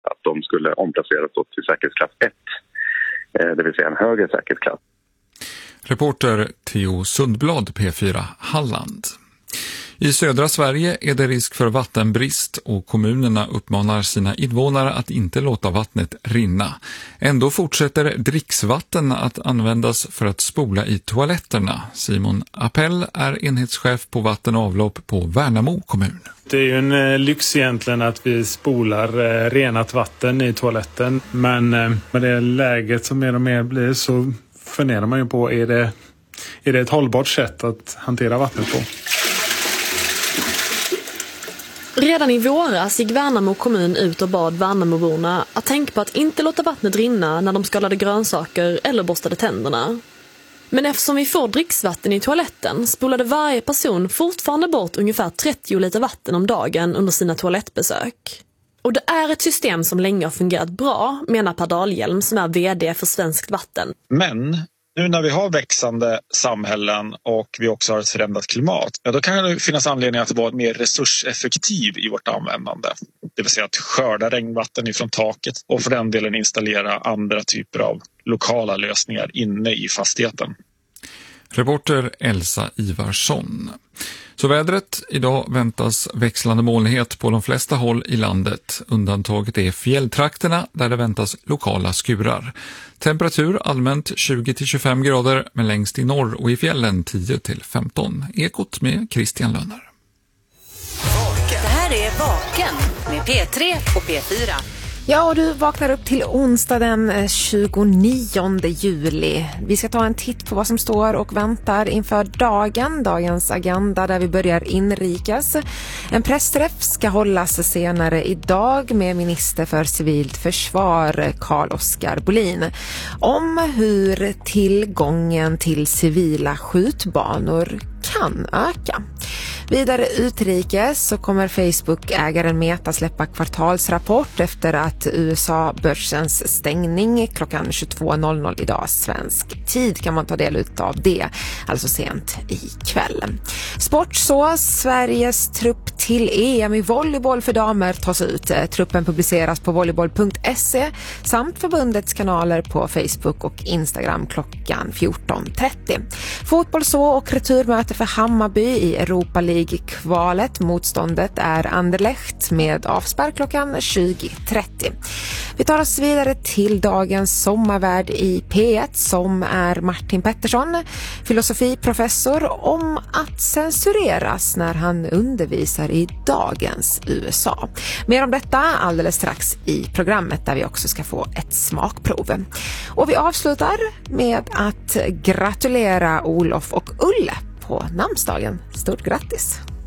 att de skulle omplaceras till säkerhetsklass 1, det vill säga en högre säkerhetsklass. Reporter Theo Sundblad, P4 Halland. I södra Sverige är det risk för vattenbrist och kommunerna uppmanar sina invånare att inte låta vattnet rinna. Ändå fortsätter dricksvatten att användas för att spola i toaletterna. Simon Appell är enhetschef på vatten och avlopp på Värnamo kommun. Det är ju en lyx egentligen att vi spolar renat vatten i toaletten. Men med det läget som mer och mer blir så funderar man ju på, är det ett hållbart sätt att hantera vattnet på? Redan i våras gick Värnamo kommun ut och bad Värnamoborna att tänka på att inte låta vattnet rinna när de skalade grönsaker eller borstade tänderna. Men eftersom vi får dricksvatten i toaletten spolade varje person fortfarande bort ungefär 30 liter vatten om dagen under sina toalettbesök. Och det är ett system som länge har fungerat bra, menar Per Dahlhjelm som är vd för Svenskt Vatten. Men nu när vi har växande samhällen och vi också har ett förändrat klimat, då kan det finnas anledning att vara mer resurseffektiv i vårt användande. Det vill säga att skörda regnvatten ifrån taket och för den delen installera andra typer av lokala lösningar inne i fastigheten. Reporter Elsa Ivarsson. Så vädret, idag väntas växlande molnighet på de flesta håll i landet. Undantaget är fjälltrakterna där det väntas lokala skurar. Temperatur allmänt 20-25 grader, men längst i norr och i fjällen 10-15. Ekot med Christian Lönner. Det här är Vaken med P3 och P4. Ja, och du vaknar upp till onsdag den 29 juli. Vi ska ta en titt på vad som står och väntar inför dagens agenda där vi börjar inrikes. En pressträff ska hållas senare idag med minister för civilt försvar Carl-Oskar Bolin om hur tillgången till civila skjutbanor kan öka. Vidare utrikes så kommer Facebook-ägaren Meta släppa kvartalsrapport efter att USA-börsens stängning klockan 22.00 idag svensk tid kan man ta del av det, alltså sent ikväll. Sport så, Sveriges trupp till EM i volleyboll för damer tas ut. Truppen publiceras på volleyboll.se samt förbundets kanaler på Facebook och Instagram klockan 14.30. Fotboll så och returmöte för Hammarby i Europa League-kvalet. Motståndet är Anderlecht med avspärr klockan 20.30. Vi tar oss vidare till dagens sommarvärd i P1 som är Martin Pettersson, filosofiprofessor, om att censureras när han undervisar i dagens USA. Mer om detta alldeles strax i programmet där vi också ska få ett smakprov. Och vi avslutar med att gratulera Olof och Ulle på namnsdagen. Stort grattis!